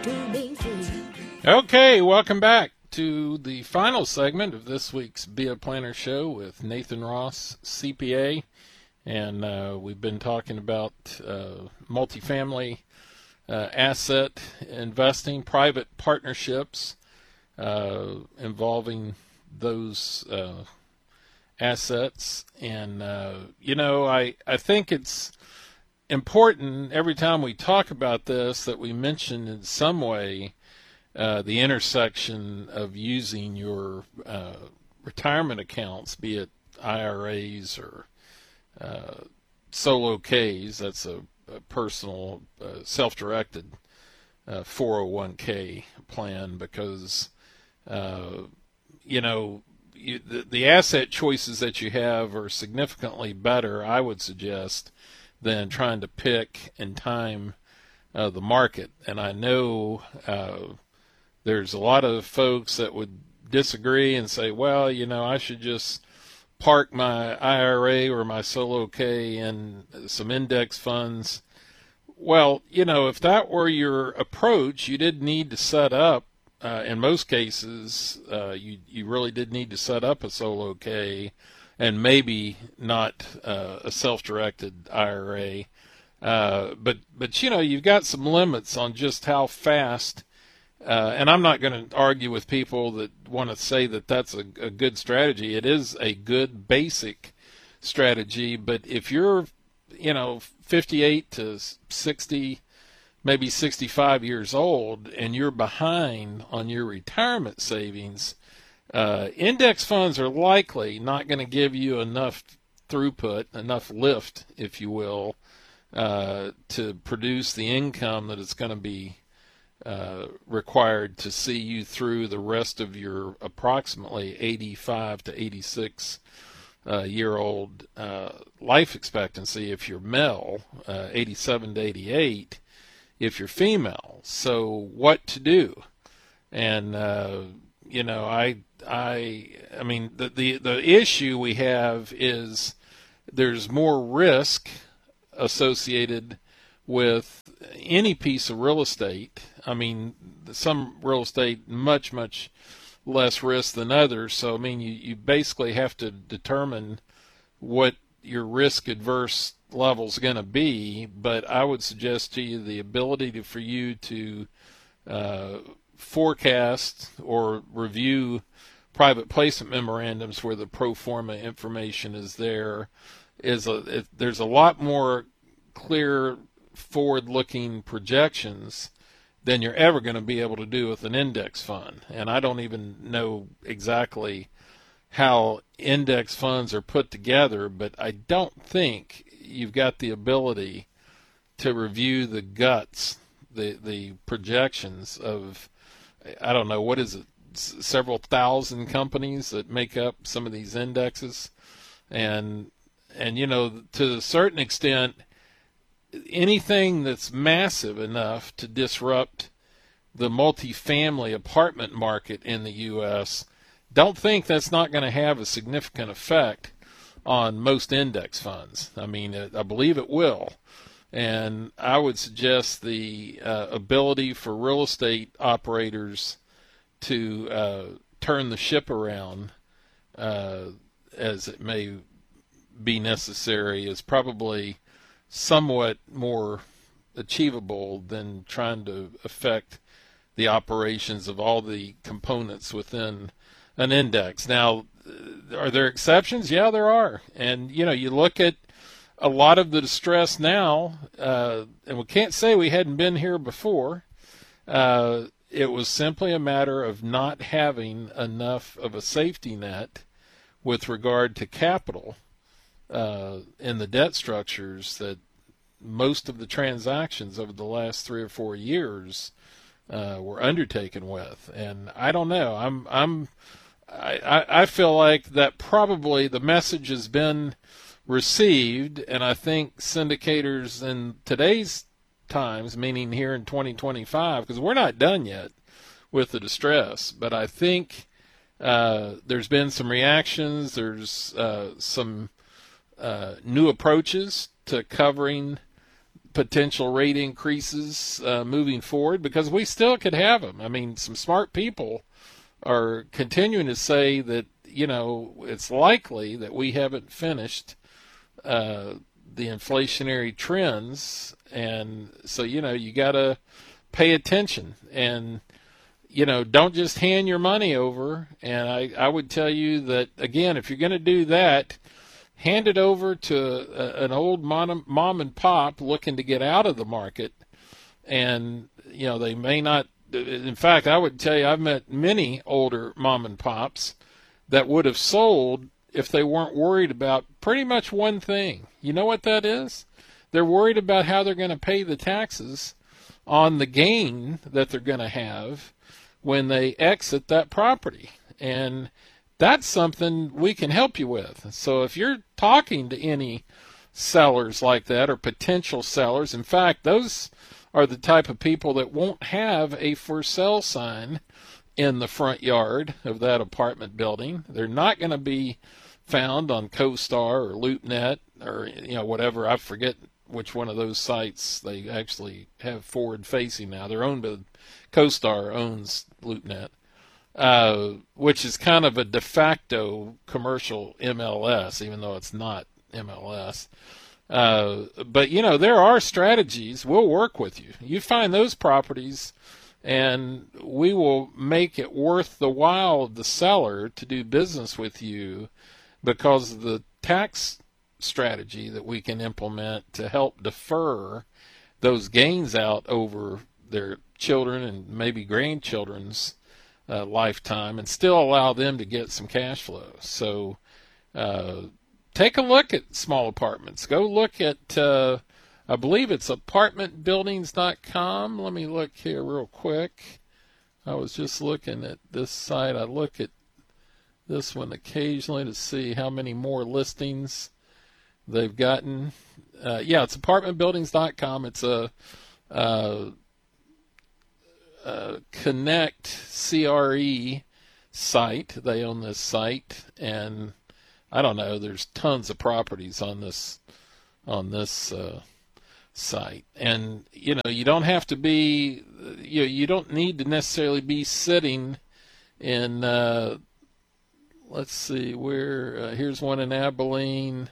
to be free. Okay, welcome back to the final segment of this week's Be a Planner show with Nathan Ross, CPA. And we've been talking about multifamily asset investing, private partnerships involving those assets. And, I think it's important every time we talk about this that we mention in some way the intersection of using your retirement accounts, be it IRAs or solo Ks. That's a personal self-directed 401k plan, because the asset choices that you have are significantly better, I would suggest, than trying to pick and time the market. And I know there's a lot of folks that would disagree and say, well, I should just park my IRA or my solo K in some index funds. Well, if that were your approach, you did need to set up, in most cases, you really did need to set up a solo K and maybe not a self-directed IRA. But you've got some limits on just how fast. And I'm not going to argue with people that want to say that that's a good strategy. It is a good basic strategy, but if you're, 58 to 60, maybe 65 years old, and you're behind on your retirement savings, index funds are likely not going to give you enough throughput, enough lift, if you will, to produce the income that it's going to be required to see you through the rest of your approximately 85 to 86 year old life expectancy if you're male, 87 to 88 if you're female. So what to do? And the issue we have is there's more risk associated with any piece of real estate. I mean, some real estate much, much less risk than others. So, you basically have to determine what your risk adverse level is going to be. But I would suggest to you the ability for you to forecast or review private placement memorandums where the pro forma information is there. There's a lot more clear forward-looking projections than you're ever going to be able to do with an index fund. And I don't even know exactly how index funds are put together, but I don't think you've got the ability to review the guts, the projections of, I don't know, what is it, several thousand companies that make up some of these indexes. And to a certain extent, anything that's massive enough to disrupt the multifamily apartment market in the U.S., don't think that's not going to have a significant effect on most index funds. I believe it will. And I would suggest the ability for real estate operators to turn the ship around as it may be necessary is probably somewhat more achievable than trying to affect the operations of all the components within an index. Now, are there exceptions? Yeah, there are. And, you look at a lot of the distress now, and we can't say we hadn't been here before. It was simply a matter of not having enough of a safety net with regard to capital in the debt structures that most of the transactions over the last 3 or 4 years were undertaken with. And I don't know. I feel like that probably the message has been received, and I think syndicators in today's times, meaning here in 2025, because we're not done yet with the distress, but I think there's been some reactions. There's some new approaches to covering potential rate increases moving forward, because we still could have them. I mean, some smart people are continuing to say that, it's likely that we haven't finished the inflationary trends. And so, you got to pay attention and, don't just hand your money over. And I would tell you that, again, if you're going to do that, hand it over to an old mom and pop looking to get out of the market. And, they may not. In fact, I would tell you, I've met many older mom and pops that would have sold if they weren't worried about pretty much one thing. You know what that is? They're worried about how they're going to pay the taxes on the gain that they're going to have when they exit that property. And that's something we can help you with. So if you're talking to any sellers like that, or potential sellers, in fact, those are the type of people that won't have a for sale sign in the front yard of that apartment building. They're not going to be found on CoStar or LoopNet or whatever. I forget which one of those sites they actually have forward facing now. They're owned by CoStar owns LoopNet, which is kind of a de facto commercial MLS, even though it's not MLS. But there are strategies. We'll work with you. You find those properties, and we will make it worth the while of the seller to do business with you, because of the tax strategy that we can implement to help defer those gains out over their children and maybe grandchildren's lifetime, and still allow them to get some cash flow. So take a look at small apartments. Go look at, I believe it's apartmentbuildings.com. Let me look here real quick. I was just looking at this site. I look at this one occasionally to see how many more listings they've gotten. It's apartmentbuildings.com. It's a Connect CRE site. They own this site, and I don't know, there's tons of properties on this site. And you don't have to be, you don't need to necessarily be sitting in let's see where, here's one in Abilene,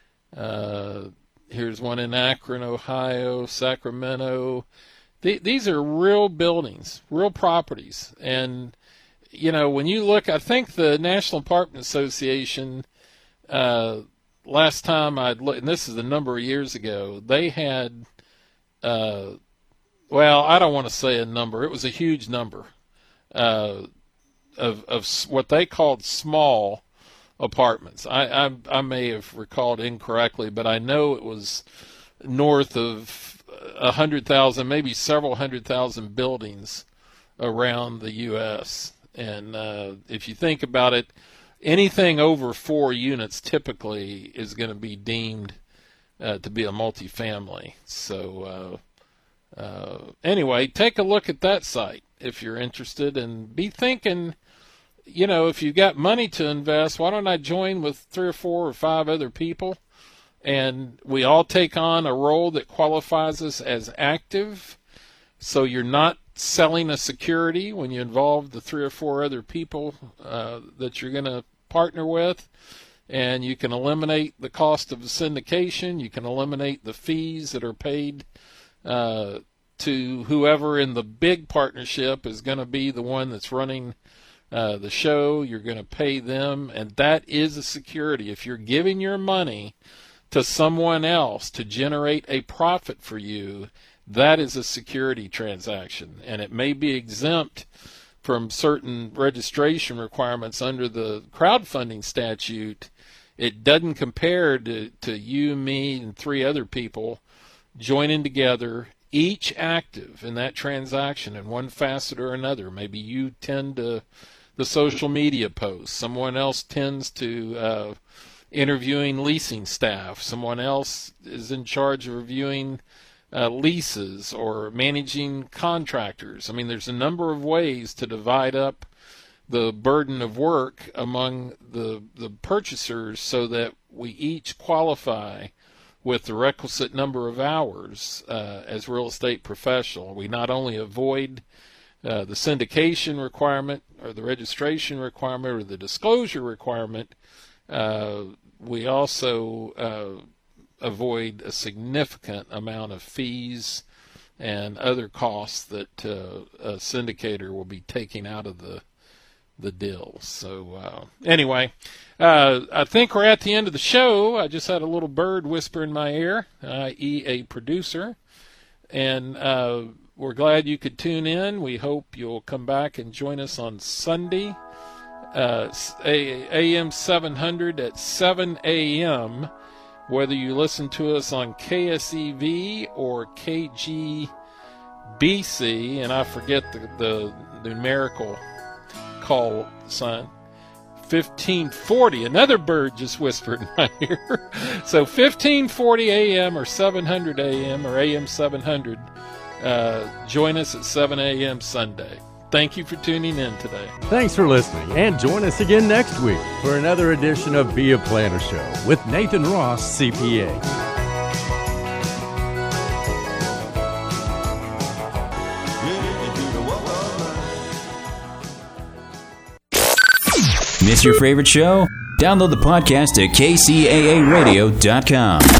here's one in Akron, Ohio, Sacramento. These are real buildings, real properties. And when you look, I think the National Apartment Association, last time I'd looked, and this is a number of years ago, they had, I don't want to say a number. It was a huge number of what they called small apartments. I may have recalled incorrectly, but I know it was north of 100,000, maybe several 100,000 buildings around the U.S. And if you think about it, anything over 4 units typically is going to be deemed to be a multifamily. So anyway, take a look at that site if you're interested, and be thinking, if you've got money to invest, why don't I join with 3 or 4 or 5 other people, and we all take on a role that qualifies us as active, so you're not selling a security when you involve the 3 or 4 other people that you're going to partner with, and you can eliminate the cost of the syndication. You can eliminate the fees that are paid to whoever in the big partnership is going to be the one that's running the show. You're going to pay them, and that is a security. If you're giving your money to someone else to generate a profit for you, that is a security transaction, and it may be exempt from certain registration requirements under the crowdfunding statute. It doesn't compare to you, me, and 3 other people joining together, each active in that transaction in one facet or another. Maybe you tend to the social media posts. Someone else tends to interviewing leasing staff. Someone else is in charge of reviewing leases or managing contractors. I mean, there's a number of ways to divide up the burden of work among the purchasers so that we each qualify with the requisite number of hours as real estate professional. We not only avoid the syndication requirement or the registration requirement or the disclosure requirement, we also avoid a significant amount of fees and other costs that a syndicator will be taking out of the deal. So anyway, I think we're at the end of the show. I just had a little bird whisper in my ear, i.e. a producer, and we're glad you could tune in. We hope you'll come back and join us on Sunday, AM 700 at 7 a.m., whether you listen to us on KSEV or KGBC, and I forget the numerical call sign, 1540. Another bird just whispered in my ear. So 1540 a.m. or 700 a.m. or AM 700. Join us at 7 a.m. Sunday. Thank you for tuning in today. Thanks for listening, and join us again next week for another edition of Be a Planner Show with Nathan Ross, CPA. Miss your favorite show? Download the podcast at kcaaradio.com.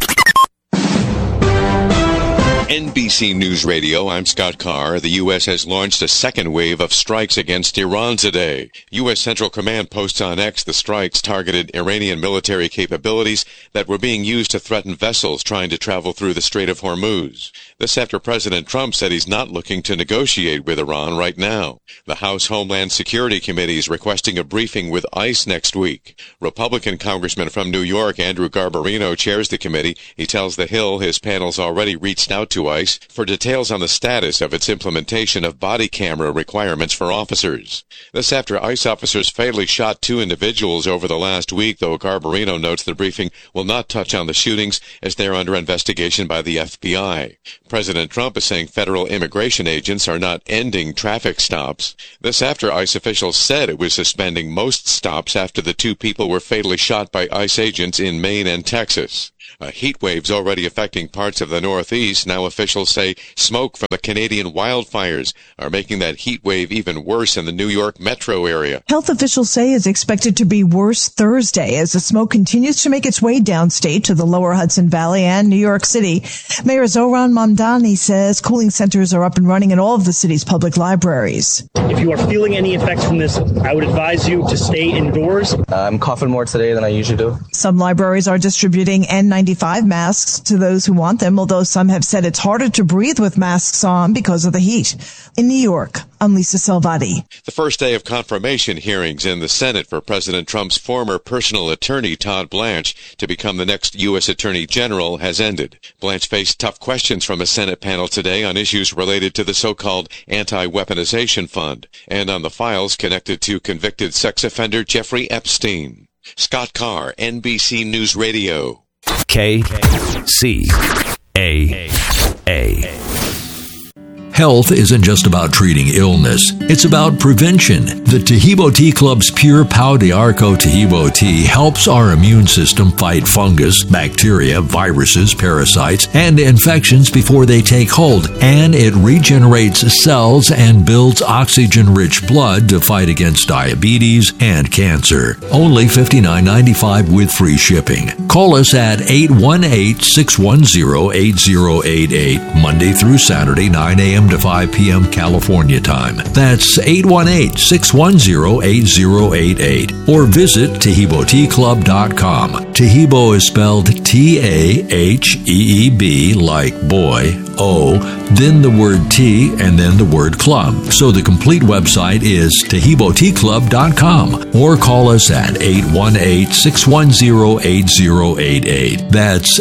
NBC News Radio, I'm Scott Carr. The U.S. has launched a second wave of strikes against Iran today. U.S. Central Command posts on X the strikes targeted Iranian military capabilities that were being used to threaten vessels trying to travel through the Strait of Hormuz. This after President Trump said he's not looking to negotiate with Iran right now. The House Homeland Security Committee is requesting a briefing with ICE next week. Republican Congressman from New York, Andrew Garbarino, chairs the committee. He tells The Hill his panel's already reached out to ICE for details on the status of its implementation of body camera requirements for officers. This after ICE officers fatally shot 2 individuals over the last week, though Garbarino notes the briefing will not touch on the shootings as they are under investigation by the FBI. President Trump is saying federal immigration agents are not ending traffic stops. This after ICE officials said it was suspending most stops after the 2 people were fatally shot by ICE agents in Maine and Texas. A heat wave's already affecting parts of the Northeast. Now officials say smoke from the Canadian wildfires are making that heat wave even worse in the New York metro area. Health officials say it's expected to be worse Thursday as the smoke continues to make its way downstate to the lower Hudson Valley and New York City. Mayor Zohran Mamdani says cooling centers are up and running in all of the city's public libraries. If you are feeling any effects from this, I would advise you to stay indoors. I'm coughing more today than I usually do. Some libraries are distributing N95 masks to those who want them, although some have said it's harder to breathe with masks on because of the heat. In New York, I'm Lisa Salvati. The first day of confirmation hearings in the Senate for President Trump's former personal attorney, Todd Blanche, to become the next U.S. Attorney General has ended. Blanche faced tough questions from a Senate panel today on issues related to the so-called anti-weaponization fund and on the files connected to convicted sex offender Jeffrey Epstein. Scott Carr, NBC News Radio. KCAA. Health isn't just about treating illness. It's about prevention. The Tahibo Tea Club's Pure Pau de Arco Tahibo tea helps our immune system fight fungus, bacteria, viruses, parasites, and infections before they take hold. And it regenerates cells and builds oxygen-rich blood to fight against diabetes and cancer. Only $59.95 with free shipping. Call us at 818-610-8088, Monday through Saturday, 9 a.m. to 5 p.m. California time. That's 818-610-8088. Or visit TahiboTeaClub.com. Tahibo is spelled T-A-H-E-E-B like boy, O, then the word tea, and then the word club. So the complete website is TahiboTeaClub.com. Or call us at 818-610-8088. That's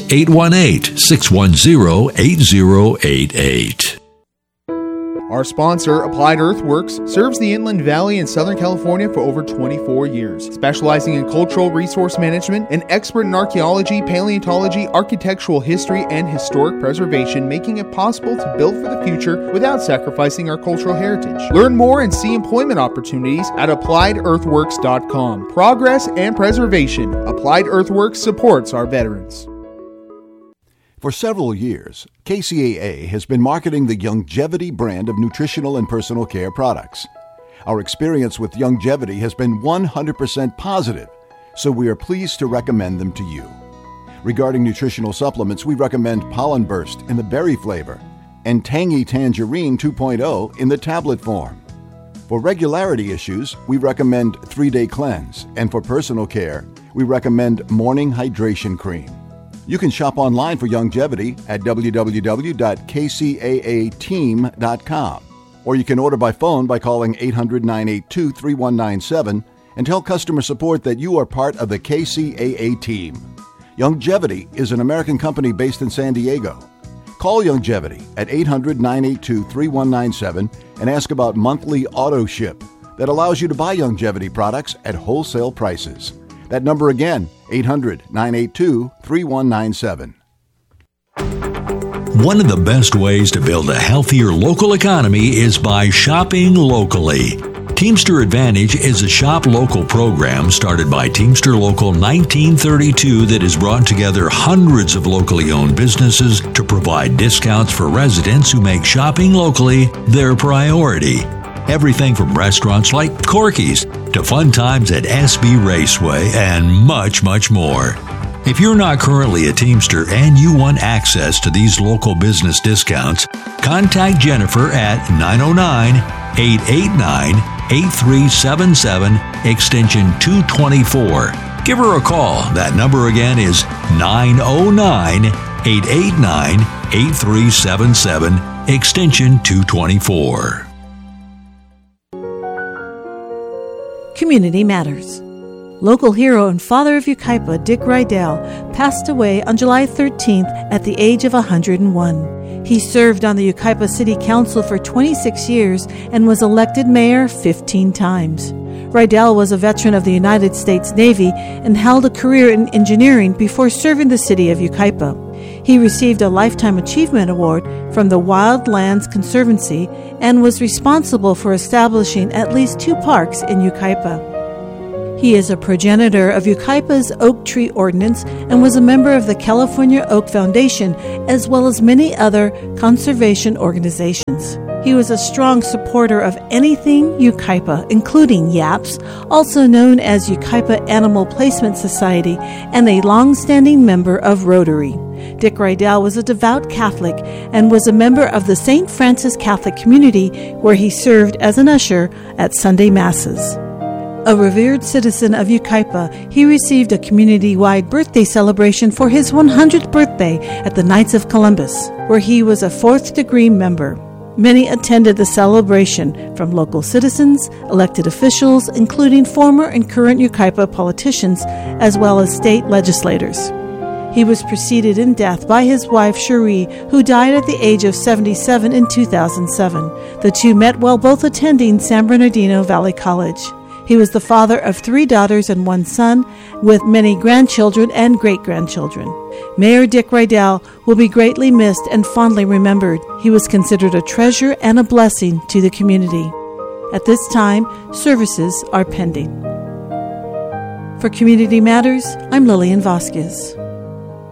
818-610-8088. Our sponsor, Applied Earthworks, serves the Inland Valley in Southern California for over 24 years, specializing in cultural resource management and expert in archaeology, paleontology, architectural history, and historic preservation, making it possible to build for the future without sacrificing our cultural heritage. Learn more and see employment opportunities at AppliedEarthworks.com. Progress and preservation. Applied Earthworks supports our veterans. For several years, KCAA has been marketing the Youngevity brand of nutritional and personal care products. Our experience with Youngevity has been 100% positive, so we are pleased to recommend them to you. Regarding nutritional supplements, we recommend Pollen Burst in the berry flavor and Tangy Tangerine 2.0 in the tablet form. For regularity issues, we recommend 3-Day Cleanse, and for personal care, we recommend Morning Hydration Cream. You can shop online for Youngevity at www.kcaateam.com, or you can order by phone by calling 800-982-3197 and tell customer support that you are part of the KCAA team. Youngevity is an American company based in San Diego. Call Youngevity at 800-982-3197 and ask about monthly auto ship that allows you to buy Youngevity products at wholesale prices. That number again, 800-982-3197. One of the best ways to build a healthier local economy is by shopping locally. Teamster Advantage is a shop local program started by Teamster Local 1932 that has brought together hundreds of locally owned businesses to provide discounts for residents who make shopping locally their priority. Everything from restaurants like Corky's to fun times at SB Raceway and much, much more. If you're not currently a Teamster and you want access to these local business discounts, contact Jennifer at 909-889-8377, extension 224. Give her a call. That number again is 909-889-8377, extension 224. Community Matters. Local hero and father of Yucaipa, Dick Rydell, passed away on July 13th at the age of 101. He served on the Yucaipa City Council for 26 years and was elected mayor 15 times. Rydell was a veteran of the United States Navy and held a career in engineering before serving the city of Yucaipa. He received a Lifetime Achievement Award from the Wildlands Conservancy and was responsible for establishing at least 2 parks in Yucaipa. He is a progenitor of Yucaipa's Oak Tree Ordinance and was a member of the California Oak Foundation, as well as many other conservation organizations. He was a strong supporter of anything Yucaipa, including YAPS, also known as Yucaipa Animal Placement Society, and a long-standing member of Rotary. Dick Rydell was a devout Catholic and was a member of the St. Francis Catholic community, where he served as an usher at Sunday Masses. A revered citizen of Yucaipa, he received a community-wide birthday celebration for his 100th birthday at the Knights of Columbus, where he was a 4th-degree member. Many attended the celebration, from local citizens, elected officials, including former and current Yucaipa politicians, as well as state legislators. He was preceded in death by his wife, Cherie, who died at the age of 77 in 2007. The two met while both attending San Bernardino Valley College. He was the father of 3 daughters and 1 son, with many grandchildren and great-grandchildren. Mayor Dick Rydell will be greatly missed and fondly remembered. He was considered a treasure and a blessing to the community. At this time, services are pending. For Community Matters, I'm Lillian Vasquez.